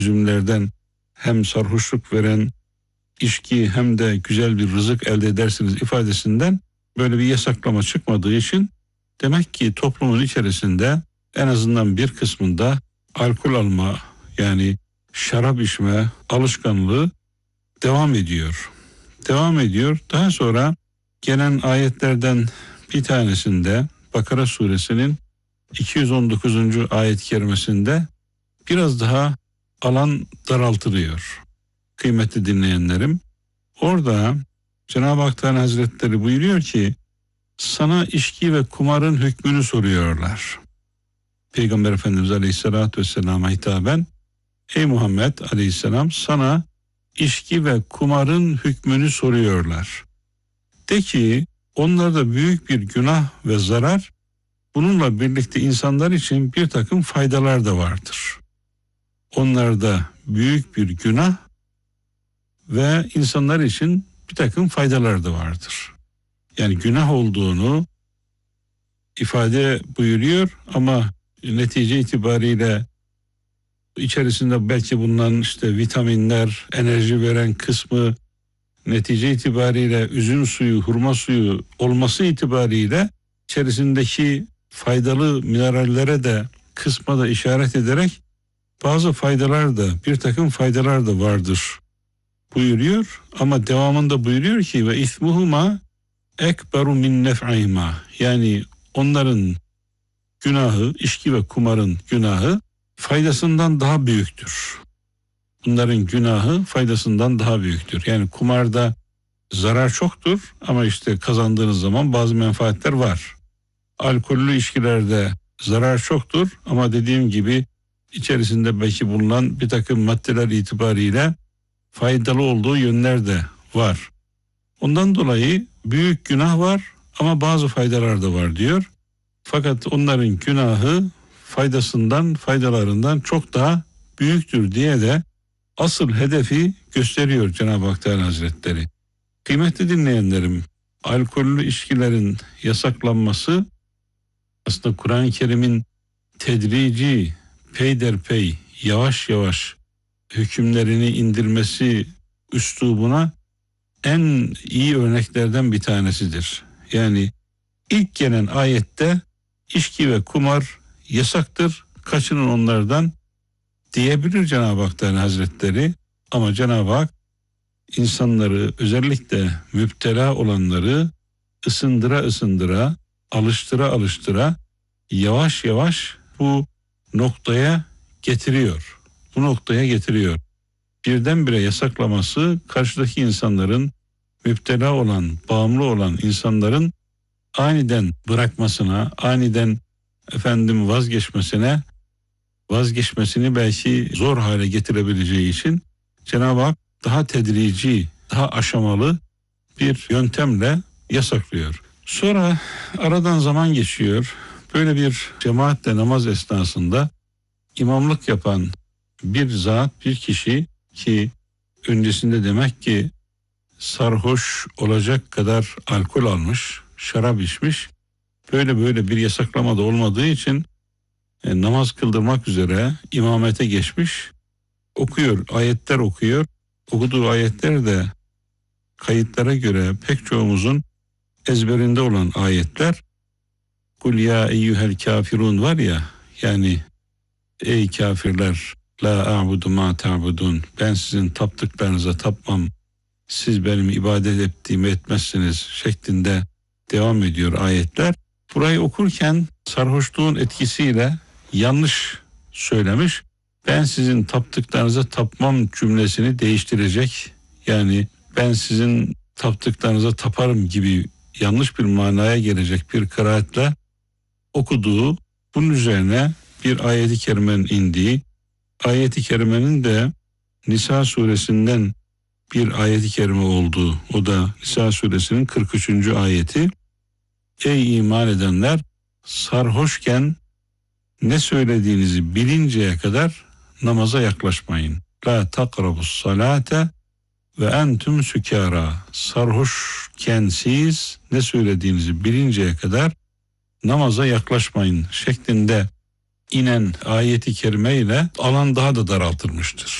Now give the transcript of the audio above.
üzümlerden hem sarhoşluk veren içki hem de güzel bir rızık elde edersiniz ifadesinden böyle bir yasaklama çıkmadığı için demek ki toplumun içerisinde en azından bir kısmında alkol alma, yani şarap içme alışkanlığı devam ediyor. Devam ediyor. Daha sonra gelen ayetlerden bir tanesinde Bakara suresinin 219. ayet-i kerimesinde biraz daha alan daraltılıyor. Kıymetli dinleyenlerim, orada Cenab-ı Hak Teala Hazretleri buyuruyor ki sana içki ve kumarın hükmünü soruyorlar. Peygamber Efendimiz Aleyhisselatü Vesselam'a hitaben, ey Muhammed Aleyhisselam, sana içki ve kumarın hükmünü soruyorlar. De ki onlarda büyük bir günah ve zarar, bununla birlikte insanlar için bir takım faydalar da vardır. Onlarda büyük bir günah ve insanlar için bir takım faydalar da vardır. Yani günah olduğunu ifade buyuruyor ama netice itibariyle içerisinde belki bulunan işte vitaminler, enerji veren kısmı, netice itibariyle üzüm suyu, hurma suyu olması itibariyle içerisindeki faydalı minerallere de kısma da işaret ederek bazı faydalar da, bir takım faydalar da vardır buyuruyor. Ama devamında buyuruyor ki ve ismuhuma ekberu min nef'ihima, yani onların günahı, içki ve kumarın günahı faydasından daha büyüktür. Bunların günahı faydasından daha büyüktür. Yani kumarda zarar çoktur ama işte kazandığınız zaman bazı menfaatler var. Alkollü içkilerde zarar çoktur ama dediğim gibi içerisinde belki bulunan bir takım maddeler itibariyle faydalı olduğu yönler de var. Ondan dolayı büyük günah var ama bazı faydalar da var diyor. Fakat onların günahı faydalarından çok daha büyüktür diye de asıl hedefi gösteriyor Cenab-ı Hak Teala Hazretleri. Kıymetli dinleyenlerim, alkollü içkilerin yasaklanması aslında Kur'an-ı Kerim'in tedrici, peyderpey, yavaş yavaş hükümlerini indirmesi üslubuna en iyi örneklerden bir tanesidir. Yani ilk gelen ayette içki ve kumar yasaktır, kaçının onlardan diyebilir Cenab-ı Hak Teala Hazretleri. Ama Cenab-ı Hak insanları, özellikle müptela olanları ısındıra, alıştıra yavaş yavaş bu noktaya getiriyor. Bu noktaya getiriyor. Birdenbire yasaklaması karşıdaki insanların, müptela olan, bağımlı olan insanların aniden bırakmasına, aniden vazgeçmesini belki zor hale getirebileceği için Cenab-ı Hak daha tedrici, daha aşamalı bir yöntemle yasaklıyor. Sonra aradan zaman geçiyor. Böyle bir cemaatle namaz esnasında imamlık yapan bir zat, bir kişi ki öncesinde demek ki sarhoş olacak kadar alkol almış, şarap içmiş. Böyle bir yasaklama da olmadığı için namaz kıldırmak üzere imamete geçmiş. Ayetler okuyor. Okuduğu ayetler de kayıtlara göre pek çoğumuzun ezberinde olan ayetler. Kul ya eyyuhel kafirun var ya, yani ey kafirler, la a'budu ma ta'budun, ben sizin taptıklarınıza tapmam, siz benim ibadet ettiğimi etmezsiniz şeklinde devam ediyor ayetler. Burayı okurken sarhoşluğun etkisiyle yanlış söylemiş. Ben sizin taptıklarınıza tapmam cümlesini değiştirecek. Yani ben sizin taptıklarınıza taparım gibi yanlış bir manaya gelecek bir kıraatle okuduğu, bunun üzerine bir ayeti kerimenin indiği, ayeti kerimenin de Nisa suresinden bir ayeti kerime olduğu, o da Nisa suresinin 43. ayeti. Ey iman edenler, sarhoşken ne söylediğinizi bilinceye kadar namaza yaklaşmayın. La takrabus salate ve entüm sükara. Sarhoşken siz ne söylediğinizi bilinceye kadar namaza yaklaşmayın şeklinde inen ayeti kerime ile alan daha da daraltılmıştır.